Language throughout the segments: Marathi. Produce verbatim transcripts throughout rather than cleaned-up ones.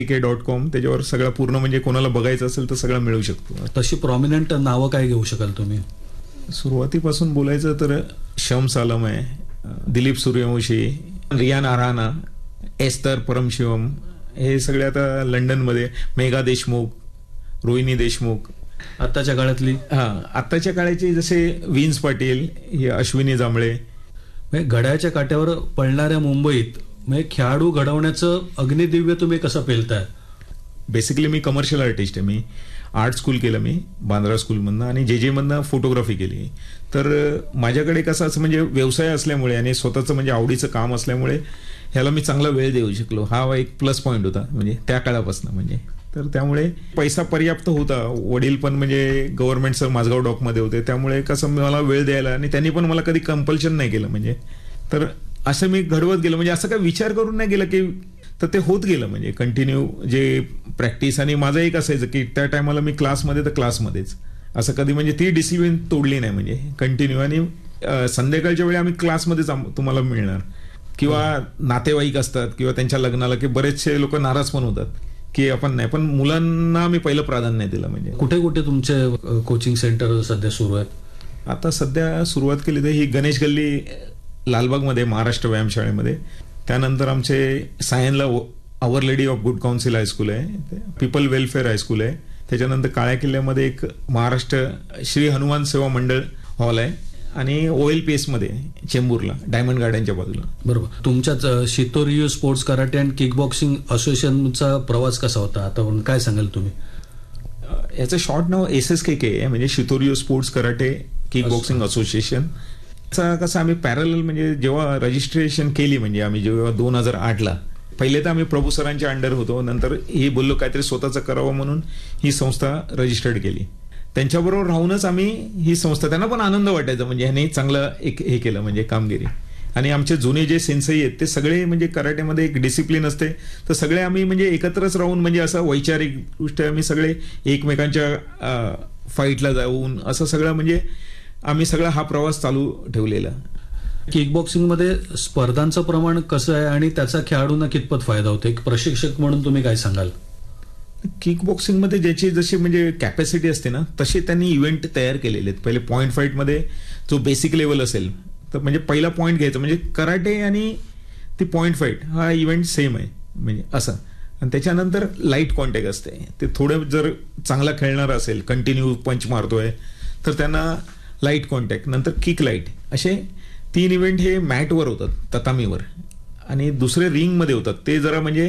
के डॉट कॉम त्याच्यावर सगळं पूर्ण म्हणजे कोणाला बघायचं असेल तर सगळं मिळू शकतो. तशी प्रॉमिनंट नावं काय घेऊ शकाल तुम्ही? सुरुवातीपासून बोलायचं तर शम सालम आहे, दिलीप सूर्यवंशी, रियान आराना, एस्तर परमशिवम, हे सगळे आता लंडनमध्ये, मेघा देशमुख, रोहिणी देशमुख. आताच्या काळातली? हा, आताच्या काळाचे जसे विन्स पाटील, हे अश्विनी जांभळे. घड्याळ्याच्या काट्यावर पळणाऱ्या मुंबईत म्हणजे खेळाडू घडवण्याचं अग्निदिव्य तुम्ही कसं पेलताय? बेसिकली मी कमर्शियल आर्टिस्ट आहे. मी आर्ट स्कूल केलं मी बांद्रा स्कूलमधनं आणि जे जे मधनं फोटोग्राफी केली. तर माझ्याकडे कसं असं म्हणजे व्यवसाय असल्यामुळे आणि स्वतःचं म्हणजे आवडीचं काम असल्यामुळे ह्याला मी चांगला वेळ देऊ शकलो. हा एक प्लस पॉईंट होता म्हणजे त्या काळापासून. म्हणजे तर त्यामुळे पैसा पर्याप्त होता. वडील पण म्हणजे गव्हर्नमेंट सर माझगाव डॉकमध्ये होते, त्यामुळे कसं मला वेळ द्यायला आणि त्यांनी पण मला कधी कंपल्शन नाही केलं. म्हणजे तर असं मी घडवत गेलो. म्हणजे असं काय विचार करून नाही गेलं की, तर ते होत गेलं म्हणजे कंटिन्यू जे प्रॅक्टिस. आणि माझं एक असायचं की त्या टायमाला मी क्लासमध्ये तर क्लासमध्येच, असं कधी म्हणजे ती डिसिप्लिन तोडली नाही म्हणजे कंटिन्यू. आणि संध्याकाळच्या वेळी आम्ही क्लासमध्येच तुम्हाला मिळणार. किंवा नातेवाईक असतात किंवा त्यांच्या लग्नाला की बरेचसे लोक नाराज पण होतात की आपण नाही, पण मुलांना मी पहिलं प्राधान्य दिलं. म्हणजे कुठे कुठे तुमचे कोचिंग सेंटर सध्या सुरू आहेत? आता सध्या सुरुवात केली तर ही गणेश गल्ली लालबागमध्ये महाराष्ट्र व्यायामशाळेमध्ये. त्यानंतर आमचे सायनला आवर lady of good council high school आहे, पीपल वेलफेअर हायस्कूल आहे. त्याच्यानंतर काळ्या किल्ल्यामध्ये एक महाराष्ट्र श्री हनुमान सेवा मंडळ हॉल आहे आणि ओएलपीएस मध्ये चेंबूरला डायमंड गार्डनच्या बाजूला. बरोबर. तुमच्याच शितोरियो sports karate and kick boxing असोसिएशनचा प्रवास कसा होता, आता काय सांगाल तुम्ही? याचं शॉर्ट नाव एस एस के के आहे, म्हणजे शितोरियो sports karate kick boxing association. कसं आम्ही पॅरल म्हणजे जेव्हा रजिस्ट्रेशन केली म्हणजे आम्ही जेव्हा दोन हजार आठ ला पहिले तर आम्ही प्रभू सरांच्या अंडर होतो, नंतर ही बोललो काहीतरी स्वतःचं करावं म्हणून ही संस्था रजिस्टर्ड केली. त्यांच्याबरोबर राहूनच आम्ही ही संस्था, त्यांना पण आनंद वाटायचा म्हणजे ह्याने चांगलं एक हे केलं म्हणजे कामगिरी. आणि आमचे जुने जे सेन्सई आहेत ते सगळे म्हणजे कराटेमध्ये एक डिसिप्लिन असते, तर सगळे आम्ही म्हणजे एकत्रच राहून म्हणजे असं वैचारिक दृष्ट्या आम्ही सगळे एकमेकांच्या फाईटला जाऊन असं सगळं म्हणजे आम्ही सगळा हा प्रवास चालू ठेवलेला. किक बॉक्सिंग मध्ये स्पर्धांचं प्रमाण कसं आहे आणि त्याचा खेळाडूंना कितपत फायदा होतो? एक प्रशिक्षक म्हणून तुम्ही काय सांगाल? किक बॉक्सिंगमध्ये ज्याची जशी म्हणजे कॅपॅसिटी असते ना तसे त्यांनी इव्हेंट तयार केलेले आहेत. पहिले पॉईंट फाईटमध्ये जो बेसिक लेवल असेल तर म्हणजे पहिला पॉईंट घ्यायचा, म्हणजे कराटे आणि ती पॉईंट फाईट हा इव्हेंट सेम आहे म्हणजे असं. आणि त्याच्यानंतर लाईट कॉन्टॅक्ट असते, ते थोडं जर चांगला खेळणार असेल, कंटिन्यू पंच मारतोय तर त्यांना लाईट कॉन्टॅक्ट, नंतर किक लाईट, असे तीन इव्हेंट हे मॅटवर होतात ततामीवर. आणि दुसरे रिंगमध्ये होतात, ते जरा म्हणजे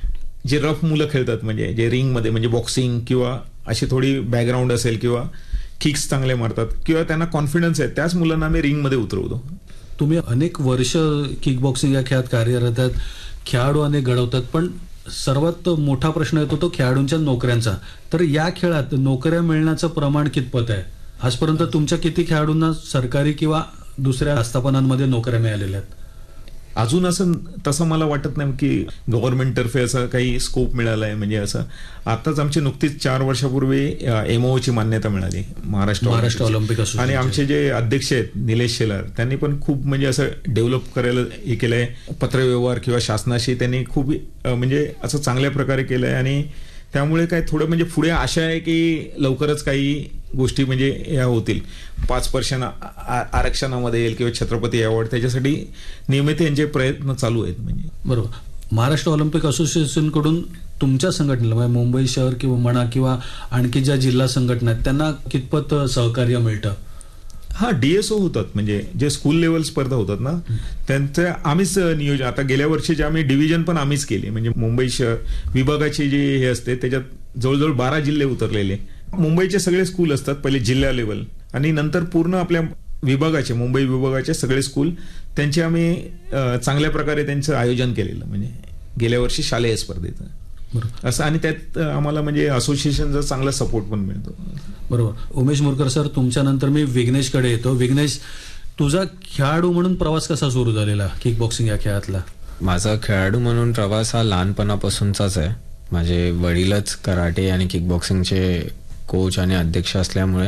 जे रफ मुलं खेळतात म्हणजे जे रिंगमध्ये म्हणजे बॉक्सिंग किंवा अशी थोडी बॅकग्राऊंड असेल किंवा किक्स चांगले मारतात किंवा त्यांना कॉन्फिडन्स आहे, त्याच मुलांना आम्ही रिंगमध्ये उतरवतो. तुम्ही अनेक वर्ष किक बॉक्सिंग या खेळात कार्यरत आहेत, खेळाडू अनेक घडवतात, पण सर्वात मोठा प्रश्न येतो तो खेळाडूंच्या नोकऱ्यांचा. तर या खेळात नोकऱ्या मिळण्याचं प्रमाण कितपत आहे? आजपर्यंत तुमच्या किती खेळाडूंना सरकारी किंवा दुसऱ्या आस्थापनांमध्ये नोकऱ्या मिळालेल्या आहेत? अजून असं तसं मला वाटत नाही की गव्हर्नमेंट तर्फे असं काही स्कोप मिळाला आहे. म्हणजे असं आताच आमची नुकतीच चार वर्षापूर्वी एमओची मान्यता मिळाली महाराष्ट्र महाराष्ट्र ऑलिम्पिक असोसिएशन. आणि आमचे जे अध्यक्ष आहेत निलेश शेलार, त्यांनी पण खूप म्हणजे असं डेव्हलप करायला हे केलंय. पत्रव्यवहार किंवा शासनाशी त्यांनी खूप म्हणजे असं चांगल्या प्रकारे केलंय. आणि त्यामुळे काय थोडं म्हणजे पुढे आशा आहे की लवकरच काही गोष्टी म्हणजे या होतील. पाच पर्सेंट आरक्षणामध्ये येईल किंवा छत्रपती अवॉर्ड, त्याच्यासाठी नियमित यांचे प्रयत्न चालू आहेत. म्हणजे बरोबर. महाराष्ट्र ऑलिम्पिक असोसिएशन कडून तुमच्या संघटनेला म्हणजे मुंबई शहर किंवा म्हणा किंवा आणखी ज्या जिल्हा संघटना आहेत त्यांना कितपत सहकार्य मिळतं? हा, डीएसओ होतात म्हणजे जे स्कूल लेवल स्पर्धा होतात ना त्यांचं आम्हीच नियोजन. आता गेल्या वर्षीचे आम्ही डिव्हिजन पण आम्हीच केले. म्हणजे मुंबई शहर विभागाचे जे हे असते त्याच्यात जवळजवळ बारा जिल्हे उतरलेले. मुंबईचे सगळे स्कूल असतात पहिले जिल्हा लेवल, आणि नंतर पूर्ण आपल्या विभागाचे मुंबई विभागाचे सगळे स्कूल त्यांचे आम्ही चांगल्या प्रकारे त्यांचं आयोजन केलेलं म्हणजे गेल्या वर्षी शालेय स्पर्धेचं असं. आणि त्यात आम्हाला म्हणजे असोसिएशनचा चांगला सपोर्ट पण मिळतो. बरोबर. उमेश मोरकर सर, तुमच्यानंतर मी विघ्नेशकडे येतो. विघ्नेश, तुझा खेळाडू म्हणून प्रवास कसा सुरू झालेला किक बॉक्सिंग या खेळातला? माझा खेळाडू म्हणून प्रवास हा लहानपणापासूनचाच आहे. माझे वडीलच कराटे आणि किक बॉक्सिंगचे कोच आणि अध्यक्ष असल्यामुळे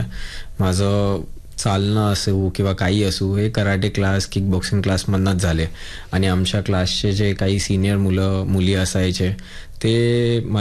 माझं चालणं असो किंवा काही असो हे कराटे क्लास किक बॉक्सिंग क्लासमधनंच झाले. आणि आमच्या क्लासचे जे काही सिनियर मुलं मुली असायचे ते